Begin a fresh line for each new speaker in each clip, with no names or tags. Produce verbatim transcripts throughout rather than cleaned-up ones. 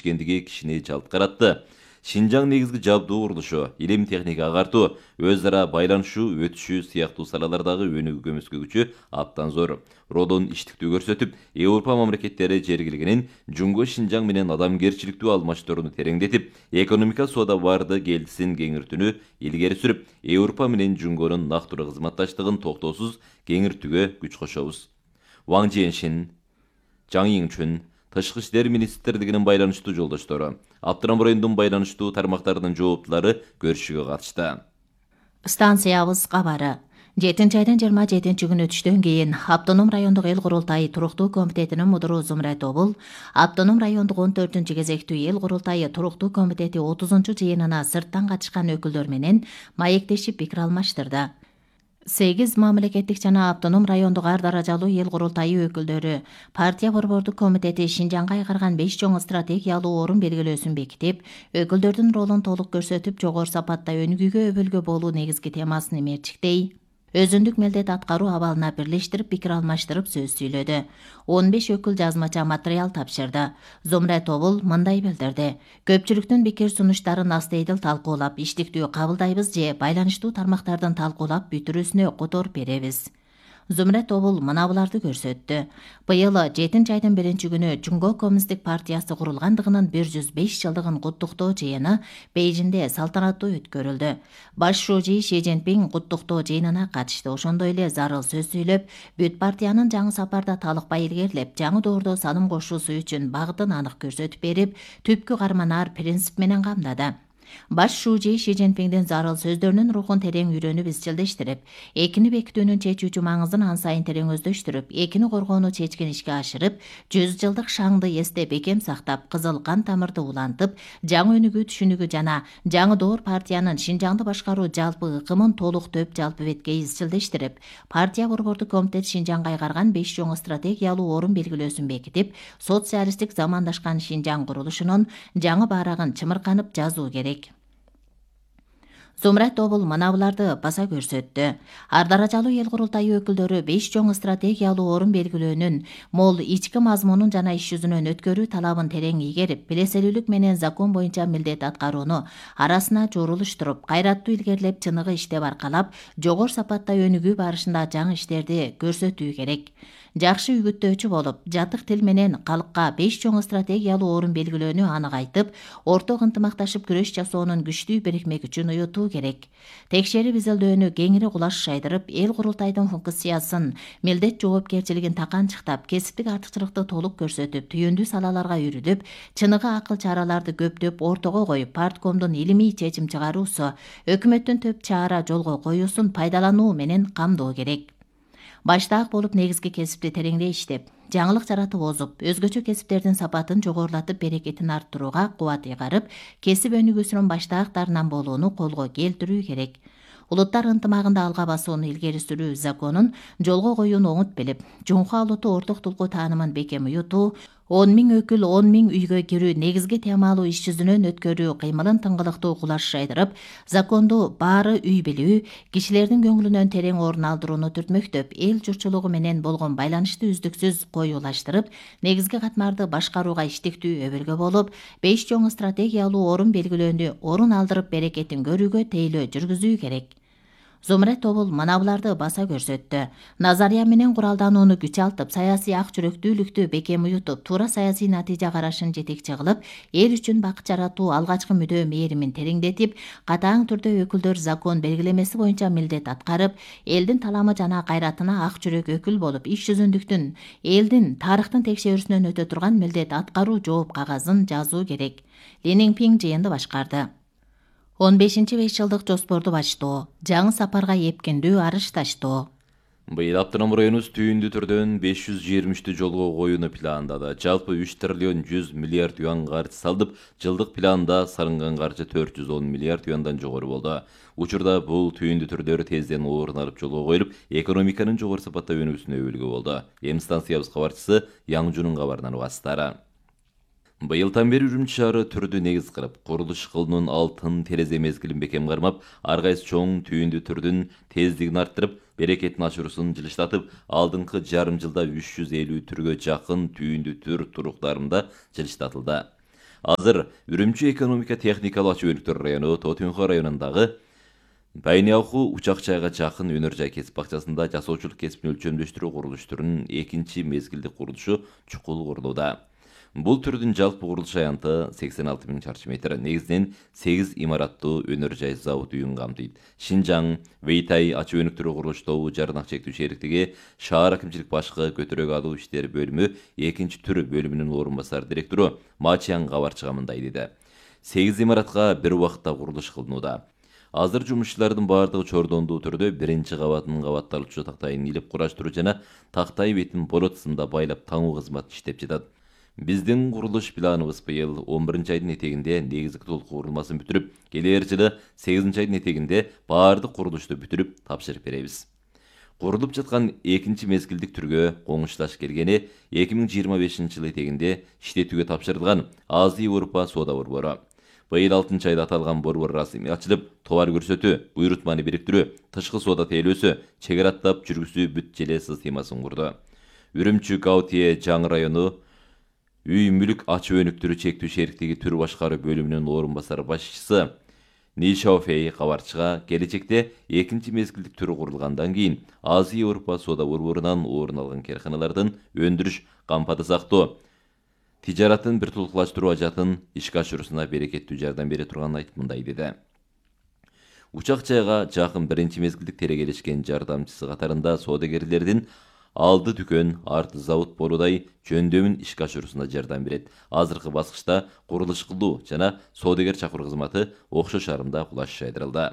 жетишкендиги кишини жалт каратты. Шинжаң негизги жабдуу курулушу, илим техника агартуу, өз ара байланышуу өтүшү сыяктуу салалардагы өнүгүүгө көмөскөгүчү абдан зор. Родон иштиктүү көрсөтүп, Европа мамлекеттери жергилигинин Жунго Шинжаң менен адамгерчиликтүү алмаштырууну тереңдетип, экономика соода барды келдисин кеңиртүүнү илгери сүрүп, Европа менен Жунгонун нактуру кызматташтыгын токтоосуз кеңиртүүгө күч кошобуз. Ваң Жиэншин, Жаң Йиңчүн, Тышкы иштер министрлигинин байланыштуу жолдоштору, Абдырам районунун байланыштуу тармактарынын жооптулары көрүшүгө катышты.
Станциябыз кабары. жетинчи айдын жыйырма жетинчи күнү түштөн кийин Автоном райондук эл курултайы туруктуу комитетинин мудуру Зумрат Обул Автоном райондук он төртүнчү кезектүү эл курултайы туруктуу комитети отузунчу жыйынына сырттан катышкан өкүлдөр менен маектешип пикир алмаштырды. сегиз мамлекеттик жана автоном райондук ар даражалуу эл курултайы өкүлдөрү партия борбордук комитети Шинжаңга айгарган беш чоң стратегиялуу орун белгилөөсүн бекитип, өкүлдөрдүн ролун толук көрсөтүп, жогору сапатта өнүгүүгө өбөлгө болуу негизги темасын эмерчиктей өзүндүк мелдет аткаруу абалына бирлештирип пикир алмаштырып сөз сүйлөдү. он беш өкүл жазмача материал тапшырды. Зумрат Обул мындай билдирди: көпчүлүктүн пикир сунуштарын астейдил талкуулап, иштиктүү кабылдайбыз же байланыштуу тармактардын талкуулап бүтүрүүсүнө которуп беребиз. Зумрат Обул мына буларды көрсөттү. Быйыл жетинчи айдын биринчи күнү Жунго Коммунисттик партиясы курулгандыгынын бир жүз беш жылдыгын куттуктоо жыйыны Бейжинде салтанаттуу өткөрүлдү. Баш шужи Ши Цзиньпин куттуктоо жыйынына катышты. Ошондой эле зарыл сөз сүйлөп, бүт партиянын жаңы сапарда талыкпай илгерилеп, жаңы доордо салым кошуусу үчүн багытын анык көрсөтүп берип, түпкү карманаар принцип менен камдады. Баш шужи Ши Цзиньпиндин зарыл сөздөрүнүн рухун терең үйрөнүп изчилдештирип, экини бекитүүнүн чечүүчү маңызын ан сайын терең өздөштүрүп, экини коргоону чечкен ишке ашырып, жүз жылдык шаңды эстеп бекем сактап, кызыл кан тамырды улантып, жаңы өнүгүү түшүнүгү жана жаңы доор партиянын Шинжаңды башкаруу жалпы ыкымын толук төп жалпы бетке изчилдештирип, партия борбордук комитет Шинжаңга айгарган беш чоң стратегиялуу орун белгилөөсүн бекитип, социалисттик замандашкан Шинжаң курулушунун жаңы баарагын чымырканып жазуу керек. Зумрат Обул мына буларды баса көрсөттү. Ар даражалуу эл курултайы өкүлдөрү беш чоң стратегиялуу орун белгилөөнүн мол ички мазмунун жана иш жүзүнөн өткөрүү талабын терең ийгерип, билеселүүлүк менен закон боюнча милдет аткарууну арасына чогулуштуруп, кайраттуу илгерилеп, чыныгы иштеп аркалап, жогору сапатта өнүгүү барышында жаңы иштерди көрсөтүү керек. Жакшы үгүттөөчү болуп, жатык тил менен калкка беш чоң стратегиялуу орун белгилөөнү анык айтып, орток ынтымакташып күрөш жасоонун күчтүү бирикмек үчүн уютуу керек. Текшерип изилдөөнү кеңири кулаш шайдырып, эл курултайдын функциясын, милдет жоопкерчилигин таканчыктап, кесиптик артыкчылыкты толук көрсөтүп, түйүндүү салаларга үрүлүп, чыныгы акыл чараларды көптөп ортого коюп, парткомдун илимий чечим чыгаруусу, өкмөттүн төп чара жолго коюусун пайдалануу менен камдоо керек. Баштаак болуп негизги кесипти тереңдей иштеп, жаңылык жаратып озуп, өзгөчө кесиптердин сапатын жогорулатып, берекетин арттырууга кубат ыйгарып, кесип өнүгүүсүнүн баштаактарынан болууну колго келтирүү керек. Улуттар ынтымагында алга басууну илгери сүрүү законун жолго коюуну оңут билип, жумка улутту орток тулкуу таанымын бекем уютуу, он миң өкүл он миң үйгө кирүү негизги темалуу иш жүзүнөн өткөрүү кыймылын тыңгылыктуу кулаш шайдырып, законду баары үй билүү, кишилердин көңүлүнөн терең орун алдырууну түртмөктөп, эл журтчулугу менен болгон байланышты үздүксүз коюулаштырып, негизги катмарды башкарууга иштиктүү өбөлгө болуп, беш чоң стратегиялуу орун белгилөөндү орун алдырып, берекетин көрүүгө тейлөө жүргүзүү керек. Зумрат Обул мына буларды баса көрсөттү. Назария менен куралданууну күч алтып, саясий ак жүрөктүүлүктү бекем уютуп, туура саясий натыйжа карашын жетекчи кылып, эл үчүн бакыт жаратуу алгачкы мүдөө мээримин тереңдетип, катаң түрдө өкүлдөр закон белгилемеси боюнча милдет аткарып, элдин таламы жана кайратына ак жүрөк өкүл болуп, иш жүзүндүктүн, элдин тарыхтын текшерүүсүнөн өтө турган милдет аткаруу жооп кагазын жазуу керек. Ли Ниңпиң жыйынды башкарды. он бешинчи беш жылдык жоспорду баштоо, жаңы сапарга эпкиндүү арыш таштоо.
Быйыл Автоном районубуз түйүндүү түрдөн беш жүз жыйырма үчтү жолго коюуну пландады. Жалпы үч триллион жүз миллиард юан каржы салдып, жылдык планда салынган каржы төрт жүз он миллиард юандан жогору болду. Учурда бул түйүндүү түрдөр тезден орун алып жолго коюлуп, экономиканын жогору сапатта өнүгүүсүнө өбөлгө болду. Эми станциябыз кабарчысы Яңжунун кабарынан угасыздар. Быйылдан бери Үрүмчү шаары түрдү негиз кылып, курулуш кылуунун алтын терезе мезгилин бекем кармап, ар кайсы чоң түйүндүү түрдүн тездигин арттырып, берекетин ашыруусун жылыштатып, алдыңкы жарым жылда үч жүз элүү түргө жакын түйүндүү түр туруктарында жылыштатылды. Азыр Үрүмчү экономика техникалык ачуу-өнүктөр району Тотунхо районундагы Байнауку учак жайга жакын өнөр жай кесип бакчасында жасоочулук кесипин өлчөмдөштүрүү курулуштурунун экинчи мезгилдик курулушу чукул курулууда. Бул түрдүн жалпы курулуш аянты сексен алты миң чарчы метр. Негизинен сегиз имараттуу өнөр жай завод үйүн камтыйт. Шинжаң, Вейтай ачуу-өнүктөрү курулуштоо жарнак чектүү шериктиги шаар акимчилик башкы көтөрөк алуу иштери бөлүмү экинчи түр бөлүмүнүн орун басар директору Мачиян кабарчыга мындай деди. сегиз имаратка бир убакытта курулуш кылынууда. Азыр жумушчулардын баардыгы чордондуу түрдө биринчи кабатынын кабатталуучу тактайын илип кураштыруу жана тактай бетин болот сымда байлап таңуу кызматы иштеп жатат. Биздин курулуш планыбыз быйыл он биринчи айдын этегинде негизги толук курулмасын бүтүрүп, келер жылы сегизинчи айдын этегинде баардык курулушту бүтүрүп тапшырып беребиз. Курулуп жаткан экинчи мезгилдик түргө коңушташ келгени эки миң жыйырма бешинчи жыл этегинде иштетүүгө тапшырылган Азия Европа соода борбору. Быйыл алтынчы айда аталган борбор расмий ачылып, товар көрсөтүү, буйрутманы бириктирүү, тышкы соода тейлөөсү, чек ара аттап жүргүзүү бүт желе системасын курду. Үрүмчү Гаутие жаңы району үй мүлүк ачуу-өнүктөрү чектүү шериктиги түр башкаруу бөлүмүнүн орун басар башчысы Нишауфей кабарчыга келечекте экинчи мезгилдик түрү курулгандан кийин Азия Европа соода борборунан орун алган карканалардын өндүрүш, кампады сактоо, тижаратын бир тулкулаштыруу ажатын ишке ашыруусуна берекеттүү жардам бере турганын айтып мындай деди. Учак жайга жакын биринчи мезгилдик терегелешкен жардамчысы катарында соодагерлердин алды дүкөн, арты завод болудай жөндөмүн ишке ашыруусуна жардам берет. Азыркы баскычта курулуш кылуу жана соодагер чакыруу кызматы окшош арымда кулаш жайдырылды.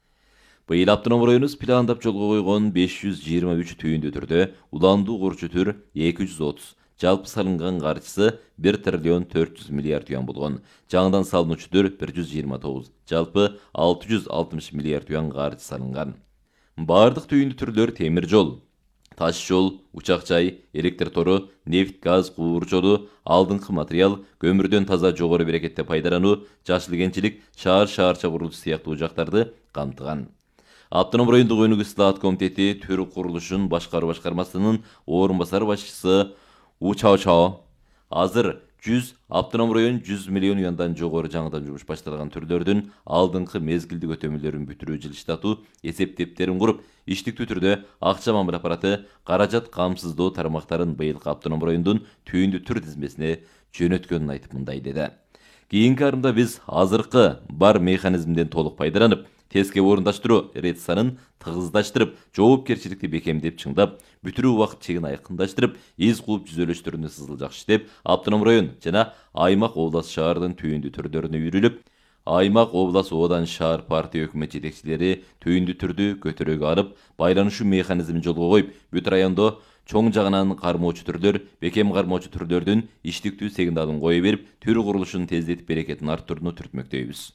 Быйыл автоном районубуз пландап жолго койгон беш жүз жыйырма үч түйүндүү түрдө уландуу курчу түр эки жүз отуз, жалпы салынган каржысы бир триллион төрт жүз миллиард юан болгон. Жаңыдан салынуучу түр бир жүз жыйырма тогуз, жалпы алты жүз алтымыш миллиард юан каржы салынган. Бардык түйүндүү түрлөр темир жол, таш жол, учак жай, электр тору, нефть, газ, куур жолу, алдыңкы материал, көмүрдөн таза жогору берекетте пайдалануу, жашыл кентчилик, шаар шаарча курулушу сыяктуу жактарды камтыган. Автоном райондук өнүгүү ислаат комитети төр курулушун башкаруу башкармасынын орун басар башчысы Учао Чао азыр жүз автоном район жүз миллион юандан жогору жаңыдан жумуш башталган түрлөрдүн алдыңкы мезгилдик өтөмөлөрүн бүтүрүү жылыштатуу эсептептерин куруп, иштиктүү түрдө акча мамиле аппараты каражат камсыздоо тармактарын быйылкы автоном райондун түйүндүү түр тизмесине жөнөткөнүн айтып мындай деди. Кийинки арымда биз азыркы бар механизмден толук пайдаланып, тезге орундаштыруу рецанын тыгыздаштырып, жоопкерчиликти бекемдеп чыңдап, бүтүрүү убакыт чегин айкындаштырып, из кууп жүзөлөштөрүнө сызылжак иштеп, автоном район жана аймак облас шаардын түйүндүү түрлөрүнө үйрүлүп, аймак облас одан шаар партия өкмөт жетекчилери түйүндүү түрдү көтөрөөгө алып, байланышуу механизмин жолго коюп, бүт райондо чоң жагынан кармоочу түрлөр, бекем кармоочу түрлөрдүн иштиктүү сигналын кое берип, төр курулушун тездетип берекетин арттырууну түртмөктөйбүз.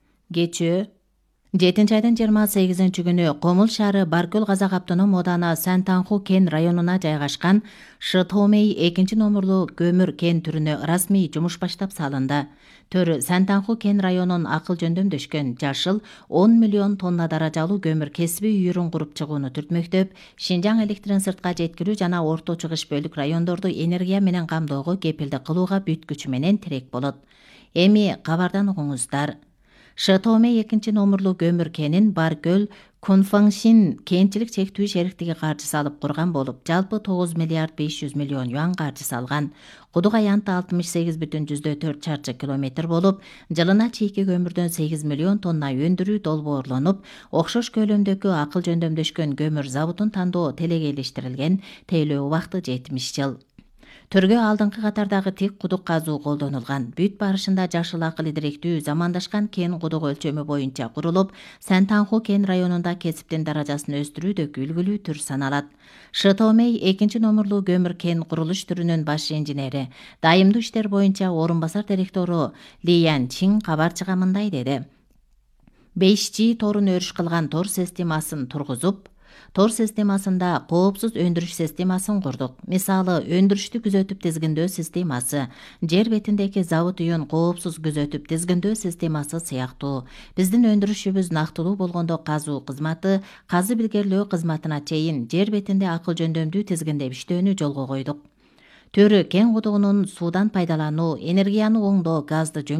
Кечээ жетинчи айдын жыйырма сегизинчи күнү Комул шаары Баркөл Казак автоном ооданы Сантанху кен районуна жайгашкан Шытомей экинчи номерлуу көмүр кен түрүнө расмий жумуш баштап салынды. Төр Сантанху кен районун акыл жөндөмдөшкөн жашыл он миллион тонна даражалуу көмүр кесиби үйүрүн куруп чыгууну түртмөктөп, Шинжаң электрин сыртка жеткирүү жана орто чыгыш бөлүк райондорду энергия менен камдоого кепилдик кылууга бүт күчү менен тирек болот. Эми кабардан угуңуздар. Шытомей экинчи номерлуу көмүр кенин Баркөл Кунфаңшин кентчилик чектүү шериктиги каржы салып курган болуп, жалпы тогуз миллиард беш жүз миллион юан каржы салган. Кудук аянты алтымыш сегиз бүтүн жүздө төрт чарчы километр болуп, жылына чийки көмүрдөн сегиз миллион тонна өндүрүү долбоорлонуп, окшош көлөмдөгү акыл жөндөмдөшкөн көмүр заводун тандоо телегейлештирилген, тейлөө убакыты жетимиш жыл. Төргө алдыңкы катардагы тик кудук казуу колдонулган. Бүт барышында жашыл акыл идиректүү замандашкан кен кудук өлчөмү боюнча курулуп, Сантанху кен районунда кесиптин даражасын өстүрүүдөгү үлгүлүү түр саналат. Шытомей экинчи номерлуу көмүр кен курулуш түрүнүн баш инженери, дайымдуу иштер боюнча орун басар директору Ли Ян Чин кабарчыга мындай деди. беш жи торун өрүш кылган тор системасын тургузуп, тор системасында коопсуз өндүрүш системасын курдук. Мисалы, өндүрүштү күзөтүп тизгиндөө системасы, жер бетиндеги завод үйүн коопсуз күзөтүп тизгиндөө системасы сыяктуу. Биздин өндүрүшүбүз нактылуу болгондо казуу кызматы, казы билгерлөө кызматына чейин жер бетинде акыл жөндөмдүү тизгиндеп иштөөнү жолго койдук. төрө кең кудугунун суудан пайдалануу, энергияны оңдоо, газды